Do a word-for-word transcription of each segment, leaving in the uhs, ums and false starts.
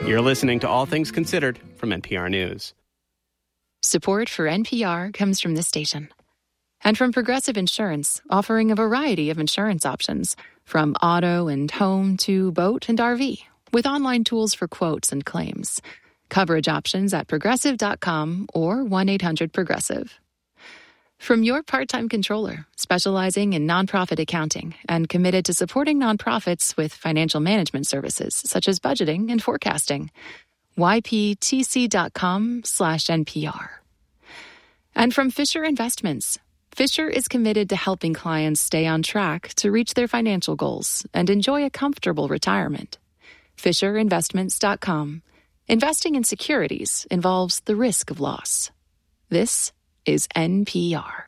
You're listening to All Things Considered from N P R News. Support for N P R comes from this station and from Progressive Insurance, offering a variety of insurance options, from auto and home to boat and R V, with online tools for quotes and claims. Coverage options at progressive dot com or one eight hundred progressive. From your part-time controller, specializing in nonprofit accounting and committed to supporting nonprofits with financial management services such as budgeting and forecasting. Y P T C dot com slash N P R. And from Fisher Investments. Fisher is committed to helping clients stay on track to reach their financial goals and enjoy a comfortable retirement. Fisher Investments dot com. Investing in securities involves the risk of loss. This is N P R.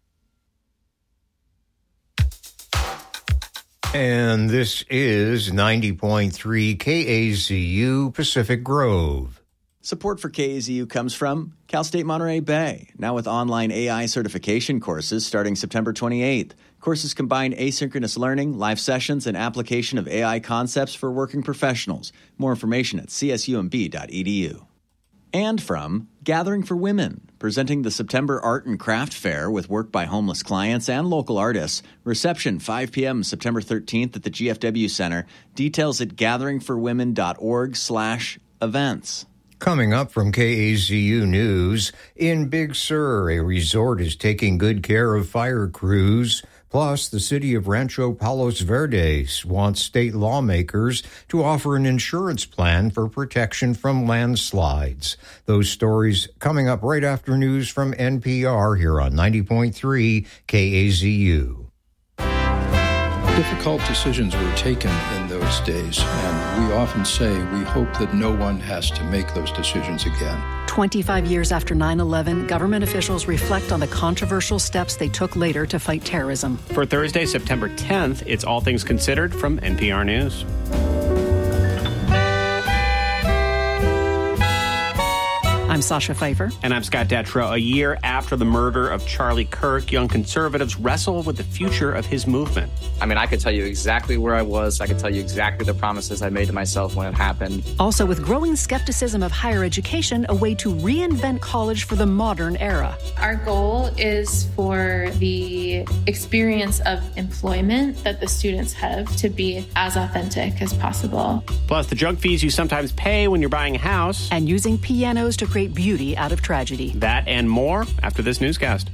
And this is ninety point three K A Z U Pacific Grove. Support for K A Z U comes from Cal State Monterey Bay, now with online A I certification courses starting September twenty-eighth. Courses combine asynchronous learning, live sessions, and application of A I concepts for working professionals. More information at c s u m b dot e d u. And from Gathering for Women, presenting the September Art and Craft Fair with work by homeless clients and local artists. Reception five p.m. September thirteenth at the G F W Center. Details at gathering for women dot org slash events. Coming up from K A Z U News, in Big Sur, a resort is taking good care of fire crews. Plus, the city of Rancho Palos Verdes wants state lawmakers to offer an insurance plan for protection from landslides. Those stories coming up right after news from N P R here on ninety point three K A Z U. Difficult decisions were taken in those days, and we often say we hope that no one has to make those decisions again. twenty-five years after nine eleven, government officials reflect on the controversial steps they took later to fight terrorism. For Thursday, September tenth, it's All Things Considered from N P R News. I'm Sasha Pfeiffer. And I'm Scott Detrow. A year after the murder of Charlie Kirk, young conservatives wrestle with the future of his movement. I mean, I could tell you exactly where I was. I could tell you exactly the promises I made to myself when it happened. Also, with growing skepticism of higher education, a way to reinvent college for the modern era. Our goal is for the experience of employment that the students have to be as authentic as possible. Plus, the junk fees you sometimes pay when you're buying a house. And using pianos to create beauty out of tragedy. That and more after this newscast.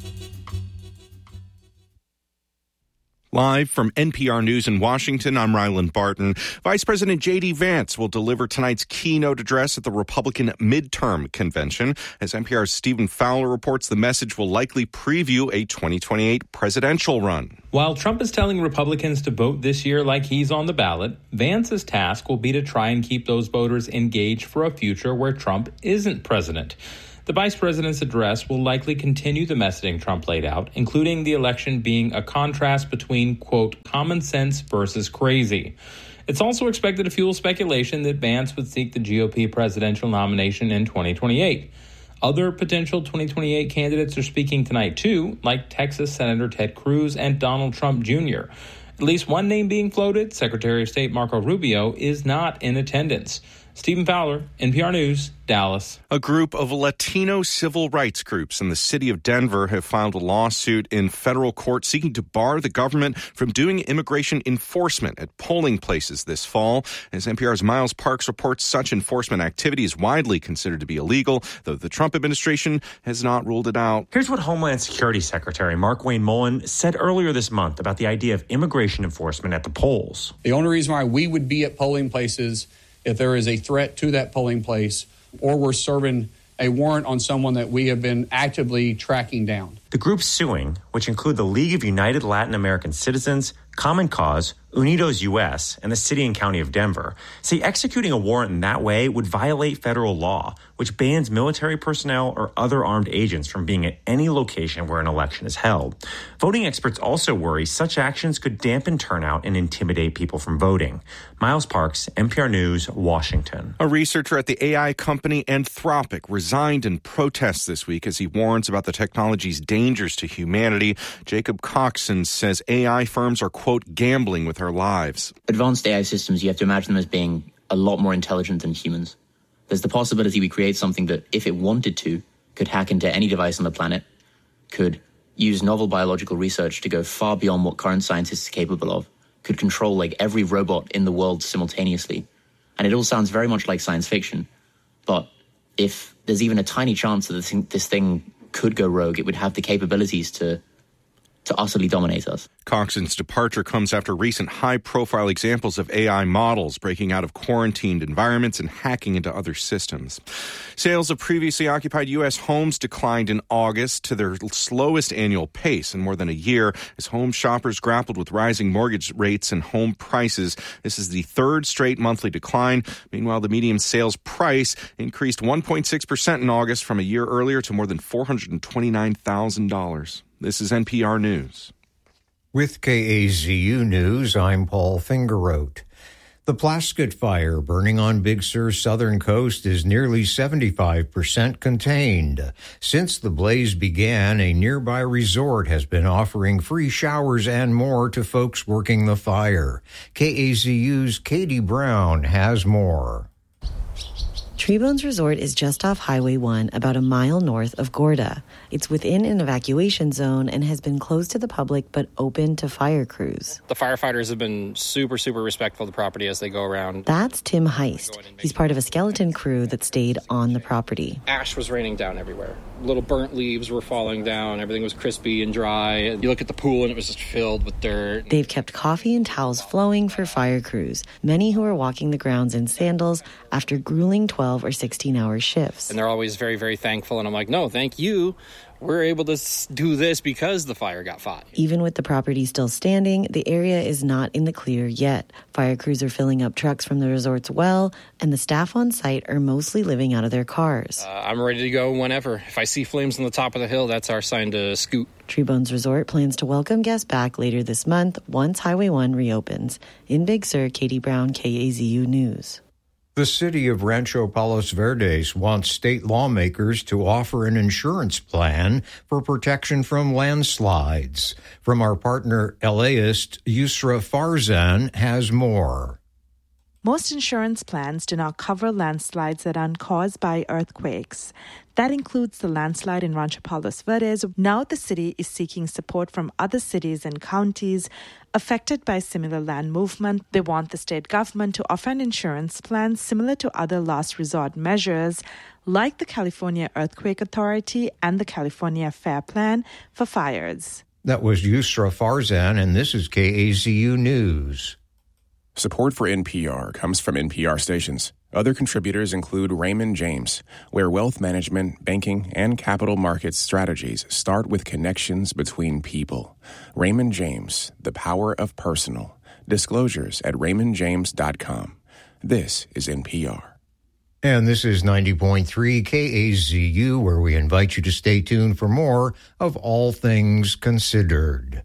Live from N P R News in Washington, I'm Ryland Barton. Vice President J D. Vance will deliver tonight's keynote address at the Republican midterm convention. As N P R's Stephen Fowler reports, the message will likely preview a twenty twenty-eight presidential run. While Trump is telling Republicans to vote this year like he's on the ballot, Vance's task will be to try and keep those voters engaged for a future where Trump isn't president. The vice president's address will likely continue the messaging Trump laid out, including the election being a contrast between, quote, common sense versus crazy. It's also expected to fuel speculation that Vance would seek the G O P presidential nomination in twenty twenty-eight. Other potential twenty twenty-eight candidates are speaking tonight, too, like Texas Senator Ted Cruz and Donald Trump Junior At least one name being floated, Secretary of State Marco Rubio, is not in attendance. Stephen Fowler, N P R News, Dallas. A group of Latino civil rights groups in the city of Denver have filed a lawsuit in federal court seeking to bar the government from doing immigration enforcement at polling places this fall. As N P R's Miles Parks reports, such enforcement activity is widely considered to be illegal, though the Trump administration has not ruled it out. Here's what Homeland Security Secretary Markwayne Mullin said earlier this month about the idea of immigration enforcement at the polls. The only reason why we would be at polling places if there is a threat to that polling place or we're serving a warrant on someone that we have been actively tracking down. The groups suing, which include the League of United Latin American Citizens, Common Cause, Unidos U S, and the City and County of Denver, say executing a warrant in that way would violate federal law, which bans military personnel or other armed agents from being at any location where an election is held. Voting experts also worry such actions could dampen turnout and intimidate people from voting. Miles Parks, N P R News, Washington. A researcher at the A I company Anthropic resigned in protest this week as he warns about the technology's dangers to humanity. Jacob Coxon says A I firms are, quote, gambling with our lives. Advanced A I systems, you have to imagine them as being a lot more intelligent than humans. There's the possibility we create something that, if it wanted to, could hack into any device on the planet, could use novel biological research to go far beyond what current scientists are capable of, could control like every robot in the world simultaneously. And it all sounds very much like science fiction. But if there's even a tiny chance that this thing, this thing could go rogue, it would have the capabilities to to utterly dominate us. Coxon's departure comes after recent high-profile examples of A I models breaking out of quarantined environments and hacking into other systems. Sales of previously occupied U S homes declined in August to their slowest annual pace in more than a year as home shoppers grappled with rising mortgage rates and home prices. This is the third straight monthly decline. Meanwhile, the median sales price increased one point six percent in August from a year earlier to more than four hundred twenty-nine thousand dollars. This is N P R News. With K A Z U News, I'm Paul Fingeroat. The Plaskett Fire burning on Big Sur's southern coast is nearly seventy-five percent contained. Since the blaze began, a nearby resort has been offering free showers and more to folks working the fire. K A Z U's Katie Brown has more. Treebones Resort is just off Highway one, about a mile north of Gorda. It's within an evacuation zone and has been closed to the public but open to fire crews. The firefighters have been super, super respectful of the property as they go around. That's Tim Heist. He's part of a skeleton crew that stayed on the property. Ash was raining down everywhere. Little burnt leaves were falling down. Everything was crispy and dry. You look at the pool and it was just filled with dirt. They've kept coffee and towels flowing for fire crews, many who are walking the grounds in sandals after grueling twelve or sixteen-hour shifts. And they're always very, very thankful. And I'm like, no, thank you. We're able to do this because the fire got fought. Even with the property still standing, the area is not in the clear yet. Fire crews are filling up trucks from the resort's well, and the staff on site are mostly living out of their cars. Uh, I'm ready to go whenever. If I see flames on the top of the hill, that's our sign to scoot. Treebones Resort plans to welcome guests back later this month once Highway one reopens. In Big Sur, Katie Brown, K A Z U News. The city of Rancho Palos Verdes wants state lawmakers to offer an insurance plan for protection from landslides. From our partner LAist, Yusra Farzan has more. Most insurance plans do not cover landslides that are caused by earthquakes. That includes the landslide in Rancho Palos Verdes. Now the city is seeking support from other cities and counties affected by similar land movement. They want the state government to offer an insurance plan similar to other last resort measures like the California Earthquake Authority and the California Fair Plan for fires. That was Yusra Farzan, and this is K A Z U News. Support for N P R comes from N P R stations. Other contributors include Raymond James, where wealth management, banking, and capital markets strategies start with connections between people. Raymond James, the power of personal. Disclosures at raymond james dot com. This is N P R. And this is ninety point three K A Z U, where we invite you to stay tuned for more of All Things Considered.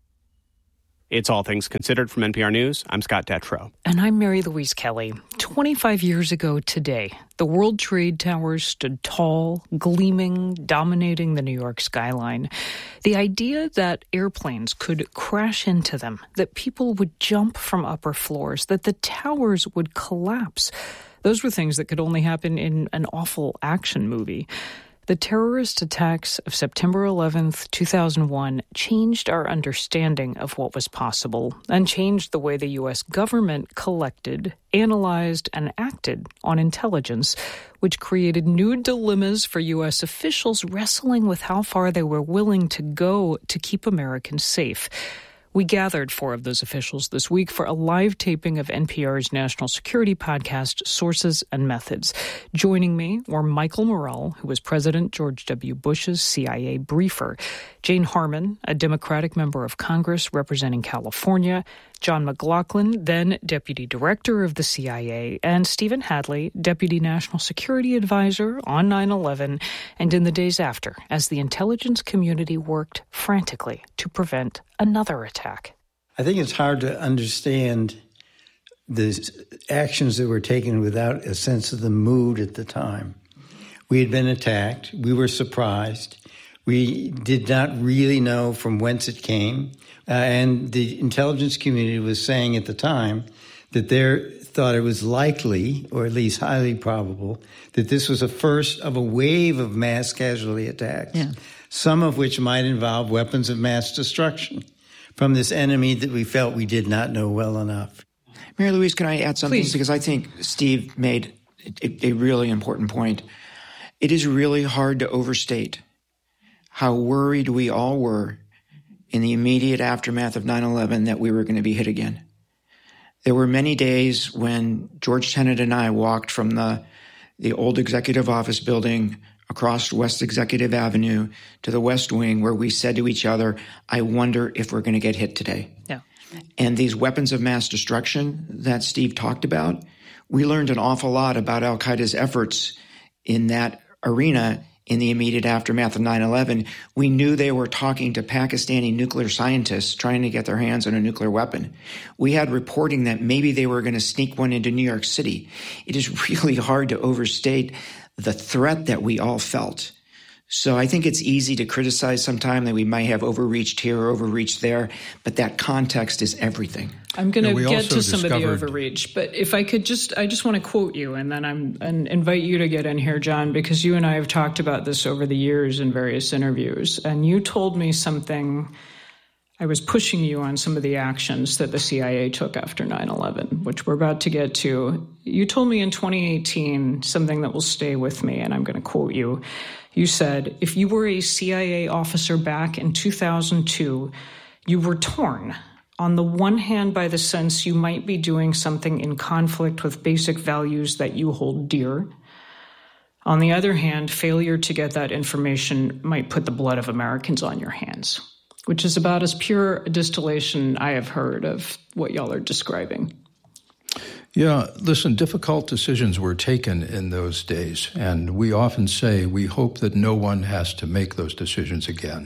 It's All Things Considered from N P R News. I'm Scott Detrow. And I'm Mary Louise Kelly. twenty-five years ago today, the World Trade Towers stood tall, gleaming, dominating the New York skyline. The idea that airplanes could crash into them, that people would jump from upper floors, that the towers would collapse, those were things that could only happen in an awful action movie. The terrorist attacks of September eleventh, two thousand one changed our understanding of what was possible and changed the way the U S government collected, analyzed, and acted on intelligence, which created new dilemmas for U S officials wrestling with how far they were willing to go to keep Americans safe. We gathered four of those officials this week for a live taping of N P R's national security podcast, Sources and Methods. Joining me were Michael Morell, who was President George W. Bush's C I A briefer, Jane Harman, a Democratic member of Congress representing California, John McLaughlin, then Deputy Director of the C I A, and Stephen Hadley, Deputy National Security Advisor on nine eleven and in the days after, as the intelligence community worked frantically to prevent another attack. I think it's hard to understand the actions that were taken without a sense of the mood at the time. We had been attacked. We were surprised. We did not really know from whence it came. Uh, and the intelligence community was saying at the time that their thought it was likely, or at least highly probable, that this was a first of a wave of mass casualty attacks, yeah. some of which might involve weapons of mass destruction from this enemy that we felt we did not know well enough. Mary Louise, can I add something? Please. Because I think Steve made a, a really important point. It is really hard to overstate how worried we all were in the immediate aftermath of nine eleven that we were going to be hit again. There were many days when George Tenet and I walked from the, the old executive office building across West Executive Avenue to the West Wing, where we said to each other, I wonder if we're going to get hit today. Yeah. And these weapons of mass destruction that Steve talked about, we learned an awful lot about al-Qaeda's efforts in that arena in the immediate aftermath of nine eleven. We knew they were talking to Pakistani nuclear scientists trying to get their hands on a nuclear weapon. We had reporting that maybe they were going to sneak one into New York City. It is really hard to overstate the threat that we all felt. So I think it's easy to criticize sometime that we might have overreached here or overreached there, but that context is everything. I'm going to yeah, get to some discovered... of the overreach, but if I could just, I just want to quote you, and then I'm and invite you to get in here, John, because you and I have talked about this over the years in various interviews, and you told me something. I was pushing you on some of the actions that the C I A took after nine eleven, which we're about to get to. You told me in twenty eighteen something that will stay with me, and I'm going to quote you. You said, if you were a C I A officer back in two thousand two, you were torn, on the one hand, by the sense you might be doing something in conflict with basic values that you hold dear. On the other hand, failure to get that information might put the blood of Americans on your hands, which is about as pure a distillation I have heard of what y'all are describing. Yeah, listen, difficult decisions were taken in those days, and we often say we hope that no one has to make those decisions again.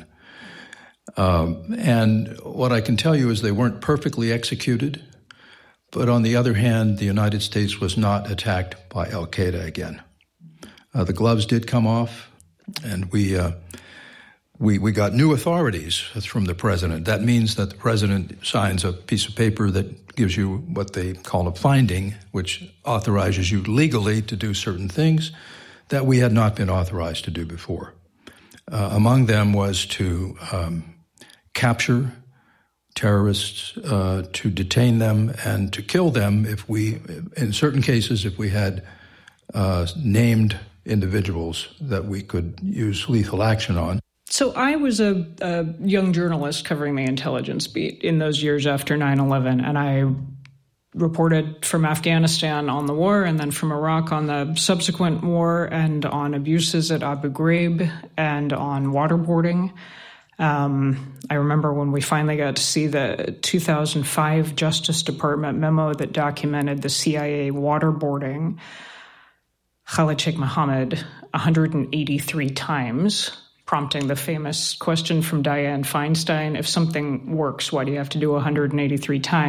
Um, and what I can tell you is they weren't perfectly executed, but on the other hand, the United States was not attacked by al-Qaeda again. Uh, the gloves did come off, and we... Uh, We we got new authorities from the president. That means that the president signs a piece of paper that gives you what they call a finding, which authorizes you legally to do certain things that we had not been authorized to do before. Uh, among them was to um, capture terrorists, uh, to detain them, and to kill them if we, in certain cases, if we had uh, named individuals that we could use lethal action on. So I was a, a young journalist covering the intelligence beat in those years after nine eleven, and I reported from Afghanistan on the war and then from Iraq on the subsequent war and on abuses at Abu Ghraib and on waterboarding. Um, I remember when we finally got to see the two thousand five Justice Department memo that documented the C I A waterboarding Khalid Sheikh Mohammed one hundred eighty-three times, prompting the famous question from Dianne Feinstein, if something works, why do you have to do one hundred eighty-three times?